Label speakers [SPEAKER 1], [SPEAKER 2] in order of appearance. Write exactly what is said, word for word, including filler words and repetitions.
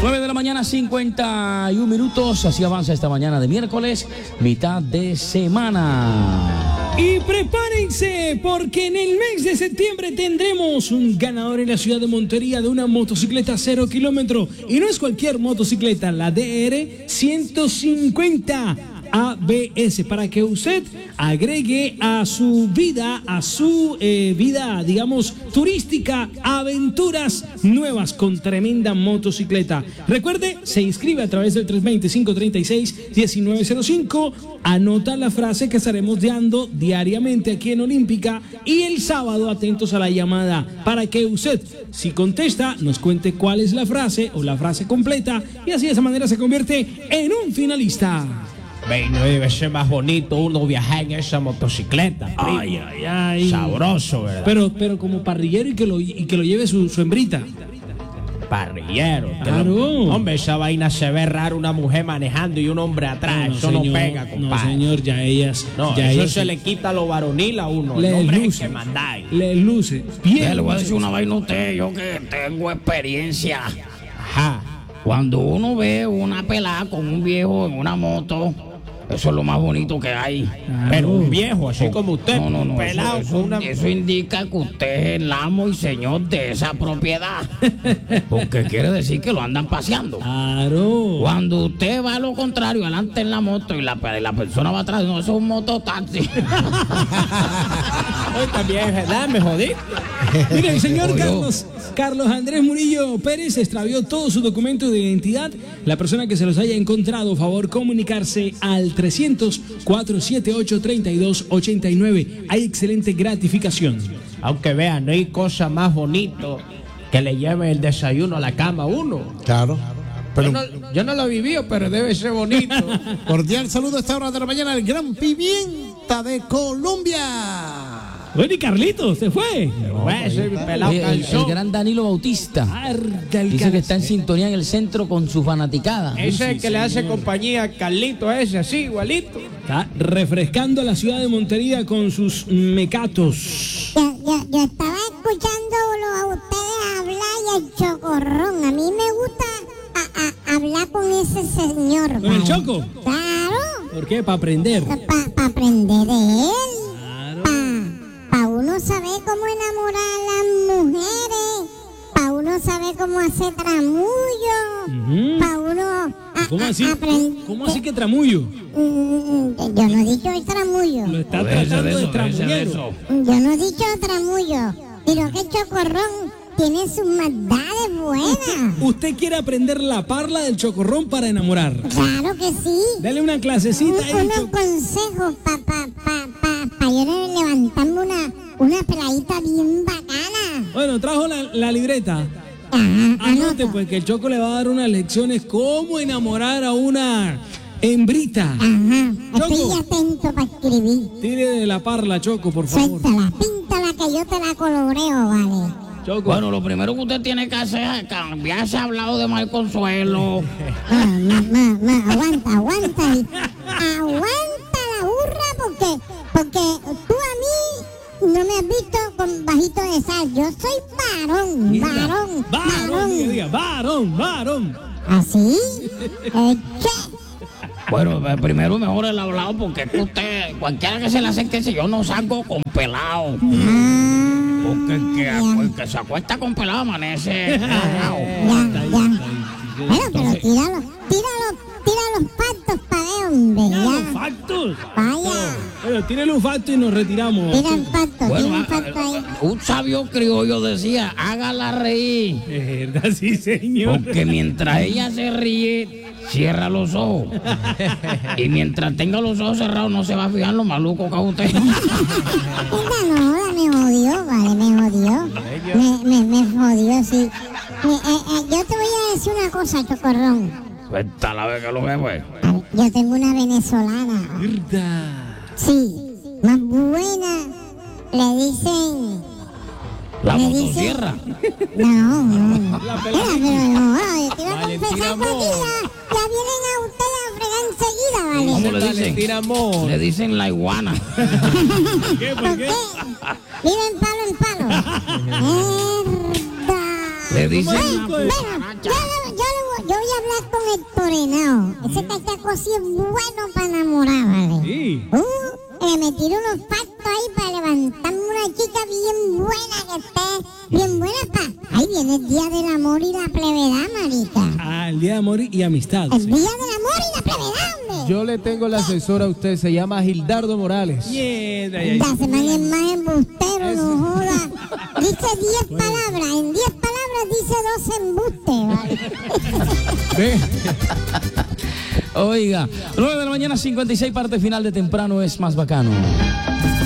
[SPEAKER 1] nueve de la mañana, cincuenta y un minutos. Así avanza esta mañana de miércoles, mitad de semana.
[SPEAKER 2] Y prepárense, porque en el mes de septiembre tendremos un ganador en la ciudad de Montería de una motocicleta cero kilómetro. Y no es cualquier motocicleta, la D R ciento cincuenta A B S, para que usted agregue a su vida, a su eh, vida, digamos, turística, aventuras nuevas con tremenda motocicleta. Recuerde, se inscribe a través del tres dos cero, cinco tres seis, uno nueve cero cinco, anota la frase que estaremos dando diariamente aquí en Olímpica y el sábado atentos a la llamada para que usted, si contesta, nos cuente cuál es la frase o la frase completa y así de esa manera se convierte en un finalista.
[SPEAKER 3] Ve, no debe ser más bonito uno viajar en esa motocicleta. Primo.
[SPEAKER 2] Ay, ay, ay.
[SPEAKER 3] Sabroso, ¿verdad?
[SPEAKER 2] Pero, pero como parrillero y que lo, y que lo lleve su, su hembrita.
[SPEAKER 3] Parrillero.
[SPEAKER 2] Claro.
[SPEAKER 3] Lo, hombre, esa vaina se ve raro, una mujer manejando y un hombre atrás.
[SPEAKER 2] No,
[SPEAKER 3] eso
[SPEAKER 2] señor,
[SPEAKER 3] no pega, compadre.
[SPEAKER 2] No, señor, ya ellas.
[SPEAKER 3] No,
[SPEAKER 2] ya
[SPEAKER 3] eso
[SPEAKER 2] ellas,
[SPEAKER 3] se le quita lo varonil a uno.
[SPEAKER 2] Le
[SPEAKER 3] el hombre es
[SPEAKER 2] luce.
[SPEAKER 3] el que mandáis.
[SPEAKER 2] Le luce. Bien.
[SPEAKER 1] Le voy a decir una vaina a usted, yo que tengo experiencia.
[SPEAKER 3] Ajá.
[SPEAKER 1] Cuando uno ve una pelada con un viejo en una moto, eso es lo más bonito que hay.
[SPEAKER 2] Claro.
[SPEAKER 3] Pero un viejo, así como usted,
[SPEAKER 1] No, no, no.
[SPEAKER 3] pelado
[SPEAKER 1] Eso,
[SPEAKER 3] con
[SPEAKER 1] eso,
[SPEAKER 3] una...
[SPEAKER 1] eso indica que usted es el amo y señor de esa propiedad. Porque quiere decir que lo andan paseando.
[SPEAKER 2] Claro.
[SPEAKER 1] Cuando usted va a lo contrario, adelante en la moto y la, la persona va atrás, no, eso es un mototaxi.
[SPEAKER 3] Hoy también es verdad, me jodí.
[SPEAKER 2] Mire, el señor
[SPEAKER 1] Oye.
[SPEAKER 2] Carlos, Carlos Andrés Murillo Pérez extravió todos sus documentos de identidad. La persona que se los haya encontrado, favor comunicarse al trescientos, cuatrocientos setenta y ocho, treinta y dos ochenta y nueve. Hay excelente gratificación.
[SPEAKER 3] Aunque vean, no hay cosa más bonito que le lleve el desayuno a la cama a uno.
[SPEAKER 4] Claro. Pero
[SPEAKER 3] Yo no, yo no lo he vivido, pero debe ser bonito.
[SPEAKER 4] cordial saludo a esta hora de la mañana al Gran Pimienta de Colombia.
[SPEAKER 2] Bueno, y Carlitos, se fue.
[SPEAKER 3] Pues, ese pelado
[SPEAKER 1] Oye, el, el
[SPEAKER 3] calzón.
[SPEAKER 1] gran Danilo Bautista
[SPEAKER 2] Arga el
[SPEAKER 1] dice que
[SPEAKER 2] cal-
[SPEAKER 1] está en sintonía en el centro con su fanaticada.
[SPEAKER 3] Ese es el que le hace compañía a Carlito ese, así, igualito.
[SPEAKER 2] Está refrescando a la ciudad de Montería con sus mecatos.
[SPEAKER 5] Yo, yo, yo estaba escuchándolo a ustedes hablar y el chocorrón. A mí me gusta a, a, hablar con ese señor.
[SPEAKER 2] ¿Con el
[SPEAKER 5] ¿vale?
[SPEAKER 2] Choco?
[SPEAKER 5] Claro,
[SPEAKER 2] ¿Por qué? Para aprender.
[SPEAKER 5] para pa aprender de él.
[SPEAKER 2] Claro.
[SPEAKER 5] Para pa uno saber cómo enamorar a las mujeres. Para uno saber cómo hacer tramullo.
[SPEAKER 2] Ujú.
[SPEAKER 5] Para uno a-
[SPEAKER 2] ¿Cómo
[SPEAKER 5] a-
[SPEAKER 2] así?
[SPEAKER 5] aprender.
[SPEAKER 2] ¿Cómo así que tramullo?
[SPEAKER 5] Mm, Yo no he dicho el tramullo.
[SPEAKER 2] Lo está
[SPEAKER 1] Déjese
[SPEAKER 2] tratando de
[SPEAKER 1] déjese de
[SPEAKER 2] tramullero.
[SPEAKER 1] eso.
[SPEAKER 5] Yo no he dicho tramullo. Pero que chocorrón tiene sus maldades buenas.
[SPEAKER 2] Usted quiere aprender la parla del chocorrón para enamorar.
[SPEAKER 5] Claro que sí.
[SPEAKER 2] Dale una clasecita
[SPEAKER 5] Un-
[SPEAKER 2] ahí.
[SPEAKER 5] unos
[SPEAKER 2] Choco.
[SPEAKER 5] consejos para pa, pa, pa, pa yo levantarme una, una peladita bien bacana.
[SPEAKER 2] Bueno, trajo la, la libreta.
[SPEAKER 5] Ajá,
[SPEAKER 2] Anote
[SPEAKER 5] anota.
[SPEAKER 2] pues que el Choco le va a dar unas lecciones cómo enamorar a una hembrita.
[SPEAKER 5] Ajá, estoy
[SPEAKER 2] Choco.
[SPEAKER 5] atento para escribir.
[SPEAKER 2] Tire de la parla, Choco, por favor.
[SPEAKER 5] Suéltala, píntala que yo te la coloreo, vale.
[SPEAKER 2] Choco.
[SPEAKER 1] Bueno, lo primero que usted tiene que hacer es cambiarse hablado de mal consuelo.
[SPEAKER 5] Ah, ma, ma, ma, aguanta, aguanta. y- Aguanta la burra porque, porque tú a mí no me has visto con bajito de sal. Yo soy varón,
[SPEAKER 2] Mira,
[SPEAKER 5] varón,
[SPEAKER 2] varón, diga,
[SPEAKER 5] varón.
[SPEAKER 2] diga, varón, varón.
[SPEAKER 5] ¿Así? Eche.
[SPEAKER 1] Bueno, eh, primero mejor el hablado porque es que usted, cualquiera que se le acerque, si yo no salgo con pelado.
[SPEAKER 5] Ah,
[SPEAKER 1] Porque el que,
[SPEAKER 5] ya,
[SPEAKER 1] el que se acuesta con pelado amanece cagao.
[SPEAKER 5] ya, ya. Bueno, pero tíralo, tíralo, tira los patos para ver, hombre.
[SPEAKER 2] Ya, los
[SPEAKER 5] Ya.
[SPEAKER 2] factos.
[SPEAKER 5] Vaya,
[SPEAKER 2] Bueno, tírele un facto y nos retiramos.
[SPEAKER 5] tira el pato,
[SPEAKER 1] Bueno,
[SPEAKER 5] tira el
[SPEAKER 1] ah,
[SPEAKER 5] pato ahí.
[SPEAKER 1] eh, un sabio criollo decía, hágala reír.
[SPEAKER 2] Es verdad, sí, señor.
[SPEAKER 1] Porque mientras ella se ríe, cierra los ojos. Y mientras tenga los ojos cerrados, no se va a fijar lo maluco que es usted.
[SPEAKER 5] Esta no, me jodió, vale, me jodió. Me, me, me jodió, sí. Me- eh, eh, yo te voy a decir una cosa, Chocorrón.
[SPEAKER 1] Suelta la vez que lo ve, pues.
[SPEAKER 5] A ver, yo tengo una venezolana.
[SPEAKER 2] Verdad.
[SPEAKER 5] Sí, más buena. Le dicen...
[SPEAKER 1] La
[SPEAKER 5] me dicen-
[SPEAKER 1] motosierra.
[SPEAKER 5] No, no.
[SPEAKER 2] La
[SPEAKER 5] Mira,
[SPEAKER 2] pelada.
[SPEAKER 5] pero no, ay, te iba a
[SPEAKER 3] Valentina
[SPEAKER 5] confesar que aquí
[SPEAKER 3] Amor.
[SPEAKER 5] ya, ya vienen a usted a fregar enseguida, ¿vale?
[SPEAKER 1] ¿Cómo le dicen?
[SPEAKER 3] Valentina Amor.
[SPEAKER 1] Le dicen la iguana.
[SPEAKER 2] ¿Qué? ¿Por
[SPEAKER 5] ¿Por
[SPEAKER 2] qué?
[SPEAKER 5] qué? Viven palo en palo. Mierda.
[SPEAKER 1] Le dicen
[SPEAKER 2] Ay,
[SPEAKER 1] la
[SPEAKER 2] pues.
[SPEAKER 5] Bueno, yo, yo, yo, le voy- yo voy a hablar con el Torenao. Ese cachaco sí es bueno para enamorar, ¿vale?
[SPEAKER 2] Sí.
[SPEAKER 5] Uh, eh, me tiró unos pactos ahí para levantarme una chica bien buena que esté, bien buena pa. Ahí viene el día del amor y la plevedad, marica.
[SPEAKER 2] Ah, el día de amor y amistad.
[SPEAKER 5] El
[SPEAKER 2] sí.
[SPEAKER 5] día del amor y la plevedad, hombre.
[SPEAKER 3] Yo le tengo la asesora a usted, se llama Gildardo Morales.
[SPEAKER 2] Bien, ay, ay.
[SPEAKER 5] La semana es más embustero, no joda. Dice diez palabras, en diez palabras dice dos embustes, ¿vale?
[SPEAKER 3] Ve.
[SPEAKER 1] Oiga, nueve de la mañana, cincuenta y seis, parte final de Temprano es más bacano.